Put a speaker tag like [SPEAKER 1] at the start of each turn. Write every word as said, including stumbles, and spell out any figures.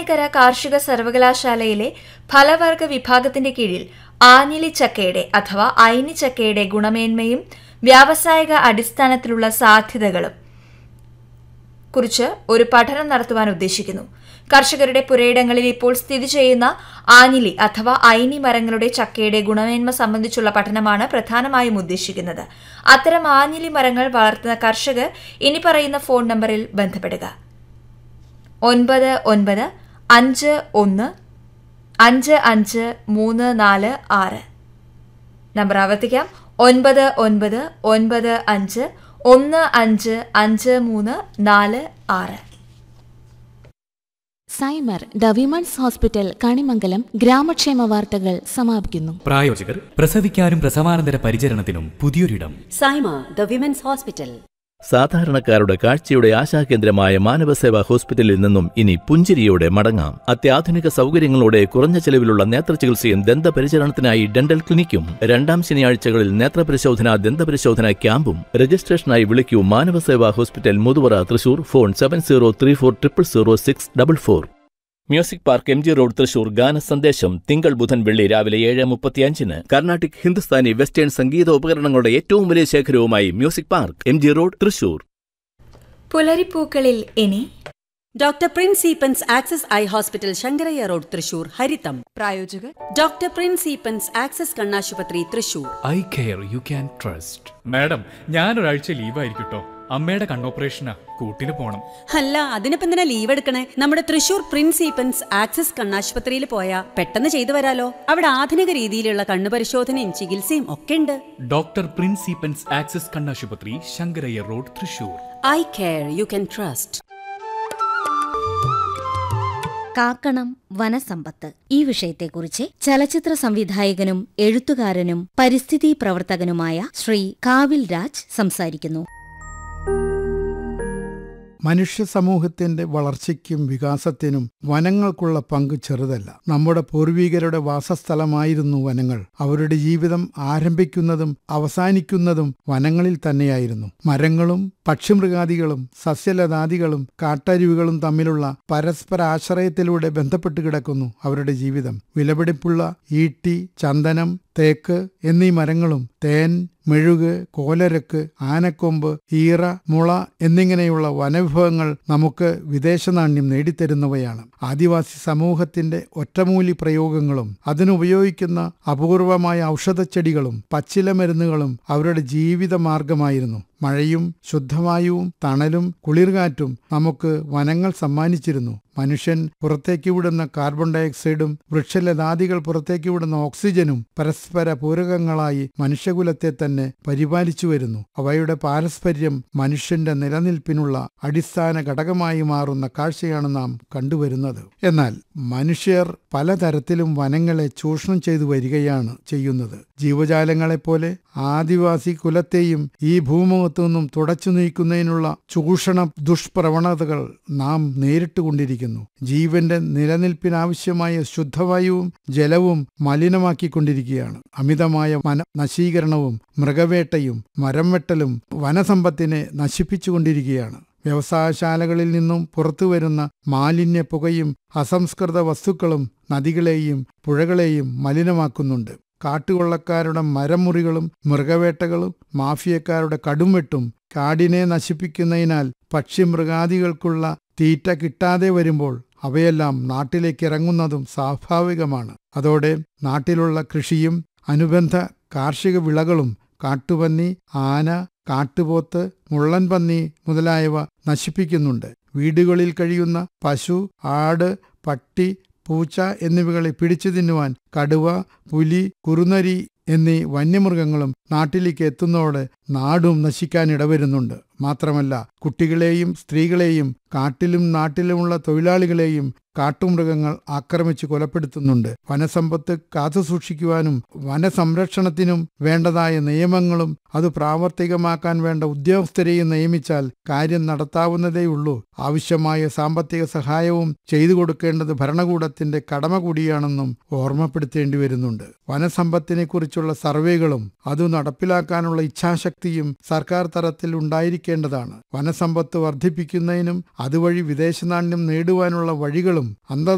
[SPEAKER 1] നെയ്യാറ്റിൻകര കാർഷിക സർവകലാശാലയിലെ ഫലവർഗ വിഭാഗത്തിന്റെ കീഴിൽ ആഞ്ഞിലി ചക്കയുടെ അഥവാ ഐനി ചക്കയുടെ ഗുണമേന്മയും വ്യാവസായിക അടിസ്ഥാനത്തിലുള്ള സാധ്യതകളും കുറിച്ച് ഒരു പഠനം നടത്തുവാൻ ഉദ്ദേശിക്കുന്നു. കർഷകരുടെ പുരയിടങ്ങളിൽ ഇപ്പോൾ സ്ഥിതി ചെയ്യുന്ന ആഞ്ഞിലി അഥവാ ഐനി മരങ്ങളുടെ ചക്കയുടെ ഗുണമേന്മ സംബന്ധിച്ചുള്ള പഠനമാണ് പ്രധാനമായും ഉദ്ദേശിക്കുന്നത്. അത്തരം ആഞ്ഞിലി മരങ്ങൾ വളർത്തുന്ന കർഷകർ ഇനി പറയുന്ന ഫോൺ നമ്പറിൽ ബന്ധപ്പെടുക: ഒൻപത് ഒൻപത് അഞ്ച് ഒന്ന് അഞ്ച് അഞ്ച് മൂന്ന് നാല് ആറ്. നമ്പർ ആവർത്തിക്കാം: ഒൻപത് ഒൻപത് ഒൻപത് അഞ്ച് ഒന്ന് അഞ്ച് അഞ്ച് മൂന്ന് നാല് ആറ്.
[SPEAKER 2] സൈമർ ദ വിമൺസ് ഹോസ്പിറ്റൽ കണിമംഗലം ഗ്രാമക്ഷേമ വാർത്തകൾ സമാപിക്കുന്നു.
[SPEAKER 3] പ്രായോജകർ പ്രസവിക്കാനും പ്രസവാനന്തര പരിചരണത്തിനും പുതിയൊരിടം.
[SPEAKER 4] Saima the women's hospital.
[SPEAKER 5] സാധാരണക്കാരുടെ കാഴ്ചയുടെ ആശാകേന്ദ്രമായ മാനവസേവാ ഹോസ്പിറ്റലിൽ നിന്നും ഇനി പുഞ്ചിരിയോടെ മടങ്ങാം. അത്യാധുനിക സൗകര്യങ്ങളോടെ കുറഞ്ഞ ചെലവിലുള്ള നേത്രചികിത്സയും ദന്തപരിചരണത്തിനായി ഡെന്റൽ ക്ലിനിക്കും. രണ്ടാം ശനിയാഴ്ചകളിൽ നേത്രപരിശോധന ദന്തപരിശോധന ക്യാമ്പും. രജിസ്ട്രേഷനായി വിളിക്കൂ Manavaseva hospital, Muthuvara, Thrissur. Phone seven zero three four triple zero six double four. Music park, M G road, Thrissur. ഗാന സന്ദേശം തിങ്കൾ ബുധൻ വെള്ളി രാവിലെ ഏഴ് മുപ്പത്തിയഞ്ചിന്. കർണാട്ടിക്, ഹിന്ദുസ്ഥാനി, വെസ്റ്റേൺ സംഗീത ഉപകരണങ്ങളുടെ ഏറ്റവും വലിയ ശേഖരവുമായി music park, M G road, Thrissur.
[SPEAKER 1] പുലരിപ്പൂക്കളിൽ ഇനി
[SPEAKER 4] doctor Prince Eappen's access eye hospital, Sankaraiah road, Thrissur. ഹരിതം.
[SPEAKER 1] പ്രായോജകർ
[SPEAKER 4] ഡോക്ടർ പ്രിൻസ് ഈപ്പൻസ് ആക്സസ് കണ്ണാശുപത്രി, Thrissur.
[SPEAKER 3] Eye care you can trust. Madam, ഞാനൊരാഴ്ച ലീവായിരിക്കട്ടോ. അമ്മയുടെ കണ്ണോപ്പറേഷനാ, കൂട്ടിന് പോണം.
[SPEAKER 4] അല്ല, അതിനിപ്പോ എന്തിനാ ലീവ് എടുക്കണേ? നമ്മുടെ തൃശൂർ പ്രിൻസ് ഈപ്പൻസ് ആക്സസ് കണ്ണാശുപത്രിയിൽ പോയാ പെട്ടെന്ന് ചെയ്തു വരാലോ. അവിടെ ആധുനിക രീതിയിലുള്ള കണ്ണുപരിശോധനയും ചികിത്സയും ഒക്കെ ഉണ്ട്.
[SPEAKER 3] ഡോക്ടർ പ്രിൻസ് ഈപ്പൻസ് ആക്സസ് കണ്ണാശുപത്രി, Sankaraiah road, Thrissur.
[SPEAKER 4] Eye care you can trust.
[SPEAKER 2] കാക്കണം വനസമ്പത്ത് ഈ വിഷയത്തെക്കുറിച്ച് ചലച്ചിത്ര സംവിധായകനും എഴുത്തുകാരനും പരിസ്ഥിതി പ്രവർത്തകനുമായ ശ്രീ കാവിൽ രാജ് സംസാരിക്കുന്നു.
[SPEAKER 6] മനുഷ്യ സമൂഹത്തിന്റെ വളർച്ചയ്ക്കും വികാസത്തിനും വനങ്ങൾക്കുള്ള പങ്ക് ചെറുതല്ല. നമ്മുടെ പൂർവികരുടെ വാസസ്ഥലമായിരുന്നു വനങ്ങൾ. അവരുടെ ജീവിതം ആരംഭിക്കുന്നതും അവസാനിക്കുന്നതും വനങ്ങളിൽ തന്നെയായിരുന്നു. മരങ്ങളും പക്ഷിമൃഗാദികളും സസ്യലതാദികളും കാട്ടരുവികളും തമ്മിലുള്ള പരസ്പര ആശ്രയത്തിലൂടെ ബന്ധപ്പെട്ട് കിടക്കുന്നു അവരുടെ ജീവിതം. വിലപിടിപ്പുള്ള ഈട്ടി, ചന്ദനം, തേക്ക് എന്നീ മരങ്ങളും തേൻ, മെഴുക്, കോലരക്ക്, ആനക്കൊമ്പ്, ഈറ, മുള എന്നിങ്ങനെയുള്ള വനവിഭവങ്ങൾ നമുക്ക് വിദേശനാണ്യം നേടിത്തരുന്നവയാണ്. ആദിവാസി സമൂഹത്തിന്റെ ഒറ്റമൂലി പ്രയോഗങ്ങളും അതിനുപയോഗിക്കുന്ന അപൂർവമായ ഔഷധച്ചെടികളും പച്ചിലമരുന്നുകളും അവരുടെ ജീവിത മാർഗമായിരുന്നു. മഴയും ശുദ്ധവായുവും തണലും കുളിർകാറ്റും നമുക്ക് വനങ്ങൾ സമ്മാനിച്ചിരുന്നു. മനുഷ്യൻ പുറത്തേക്ക് വിടുന്ന കാർബൺ ഡയോക്സൈഡും വൃക്ഷലതാദികൾ പുറത്തേക്ക് വിടുന്ന ഓക്സിജനും പരസ്പര പൂരകങ്ങളായി മനുഷ്യകുലത്തെ തന്നെ പരിപാലിച്ചു വരുന്നു. അവയുടെ പാരസ്പര്യം മനുഷ്യന്റെ നിലനിൽപ്പിനുള്ള അടിസ്ഥാന ഘടകമായി മാറുന്ന കാഴ്ചയാണ് നാം കണ്ടുവരുന്നത്. എന്നാൽ മനുഷ്യർ പലതരത്തിലും വനങ്ങളെ ചൂഷണം ചെയ്തു വരികയാണ് ചെയ്യുന്നത്. ജീവജാലങ്ങളെപ്പോലെ ആദിവാസി കുലത്തെയും ഈ ഭൂമുഖത്തു നിന്നും തുടച്ചു നീക്കുന്നതിനുള്ള ചൂഷണ ദുഷ്പ്രവണതകൾ നാം നേരിട്ടുകൊണ്ടിരിക്കുന്നു. ജീവന്റെ നിലനിൽപ്പിനാവശ്യമായ ശുദ്ധവായുവും ജലവും മലിനമാക്കിക്കൊണ്ടിരിക്കുകയാണ്. അമിതമായ വന നശീകരണവും മൃഗവേട്ടയും മരം വെട്ടലും വനസമ്പത്തിനെ നശിപ്പിച്ചുകൊണ്ടിരിക്കുകയാണ്. വ്യവസായശാലകളിൽ നിന്നും പുറത്തുവരുന്ന മാലിന്യ പുകയും അസംസ്കൃത വസ്തുക്കളും നദികളെയും പുഴകളെയും മലിനമാക്കുന്നുണ്ട്. കാട്ടുകൊള്ളക്കാരുടെ മരമുറികളും മൃഗവേട്ടകളും മാഫിയക്കാരുടെ കടുംവെട്ടും കാടിനെ നശിപ്പിക്കുന്നതിനാൽ പക്ഷിമൃഗാദികൾക്കുള്ള തീറ്റ കിട്ടാതെ വരുമ്പോൾ അവയെല്ലാം നാട്ടിലേക്ക് ഇറങ്ങുന്നതും സ്വാഭാവികമാണ്. അതോടെ നാട്ടിലുള്ള കൃഷിയും അനുബന്ധ കാർഷിക വിളകളും കാട്ടുപന്നി, ആന, കാട്ടുപോത്ത്, മുള്ളൻപന്നി മുതലായവ നശിപ്പിക്കുന്നുണ്ട്. വീടുകളിൽ കഴിയുന്ന പശു, ആട്, പട്ടി, പൂച്ച എന്നിവകളെ പിടിച്ചു തിന്നുവാൻ കടുവ, പുലി, കുറുനരി എന്നീ വന്യമൃഗങ്ങളും നാട്ടിലേക്ക് എത്തുന്നതോടെ നാടും നശിക്കാനിടവരുന്നുണ്ട്. മാത്രമല്ല, കുട്ടികളെയും സ്ത്രീകളെയും കാട്ടിലും നാട്ടിലുമുള്ള തൊഴിലാളികളെയും കാട്ടുമൃഗങ്ങൾ ആക്രമിച്ച് കൊലപ്പെടുത്തുന്നുണ്ട്. വനസമ്പത്ത് കാത്തുസൂക്ഷിക്കുവാനും വനസംരക്ഷണത്തിനും വേണ്ടതായ നിയമങ്ങളും അത് പ്രാവർത്തികമാക്കാൻ വേണ്ട ഉദ്യോഗസ്ഥരെയും നിയമിച്ചാൽ കാര്യം നടത്താവുന്നതേയുള്ളൂ. ആവശ്യമായ സാമ്പത്തിക സഹായവും ചെയ്തു കൊടുക്കേണ്ടത് ഭരണകൂടത്തിന്റെ കടമ കൂടിയാണെന്നും ഓർമ്മപ്പെടുത്തേണ്ടി വരുന്നുണ്ട്. വനസമ്പത്തിനെക്കുറിച്ചുള്ള സർവേകളും അത് നടപ്പിലാക്കാനുള്ള ഇച്ഛാശക്തിയും സർക്കാർ തലത്തിൽ ഉണ്ടായിരിക്കേണ്ടതാണ്. വനസമ്പത്ത് വർദ്ധിപ്പിക്കുന്നതിനും അതുവഴി വിദേശനാണ്യം നേടുവാനുള്ള വഴികളും അന്ത